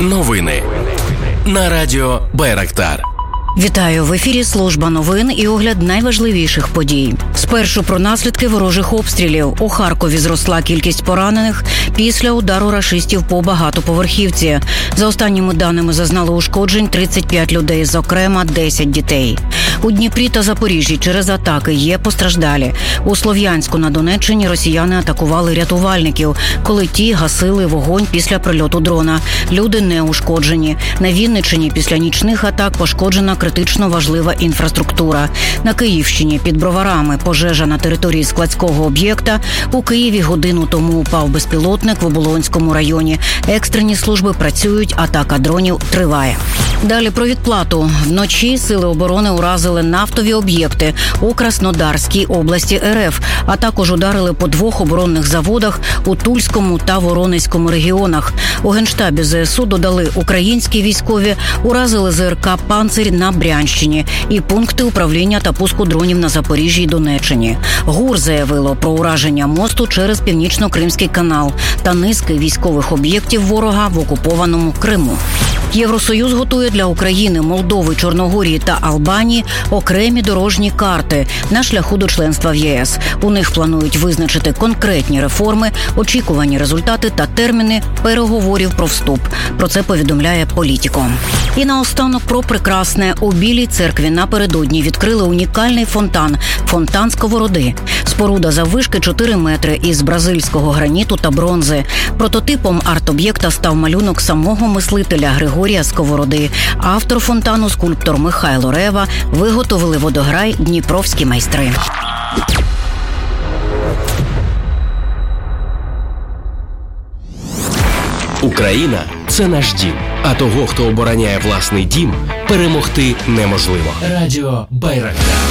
Новини на радіо Байрактар. Вітаю! В ефірі служба новин і огляд найважливіших подій. Спершу про наслідки ворожих обстрілів. У Харкові зросла кількість поранених після удару рашистів по багатоповерхівці. За останніми даними зазнали ушкоджень 35 людей, зокрема 10 дітей. У Дніпрі та Запоріжжі через атаки є постраждалі. У Слов'янську на Донеччині росіяни атакували рятувальників, коли ті гасили вогонь після прильоту дрона. Люди не ушкоджені. На Вінниччині після нічних атак пошкоджена критично важлива інфраструктура. На Київщині під Броварами пожежа на території складського об'єкта. У Києві годину тому упав безпілотник в Оболонському районі. Екстрені служби працюють, атака дронів триває. Далі про відплату. Вночі сили оборони уразили нафтові об'єкти у Краснодарській області РФ, а також ударили по 2 оборонних заводах у Тульському та Воронезькому регіонах. У Генштабі ЗСУ додали, українські військові уразили ЗРК «Панцирь» на Брянщині і пункти управління та пуску дронів на Запоріжжі і Донеччині. ГУР заявило про ураження мосту через Північно-Кримський канал та низки військових об'єктів ворога в окупованому Криму. Євросоюз готує для України, Молдови, Чорногорії та Албанії окремі дорожні карти на шляху до членства в ЄС. У них планують визначити конкретні реформи, очікувані результати та терміни переговорів про вступ. Про це повідомляє Політіко. І наостанок про прекрасне. У Білій церкві напередодні відкрили унікальний фонтан – фонтан Сковороди. Споруда заввишки 4 метри із бразильського граніту та бронзи. Прототипом арт-об'єкта став малюнок самого мислителя Григорія Сковороди. Автор фонтану, скульптор Михайло Рева, виготовили водограй дніпровські майстри. Україна – це наш дім. А того, хто обороняє власний дім, перемогти неможливо. Радіо Байрактар.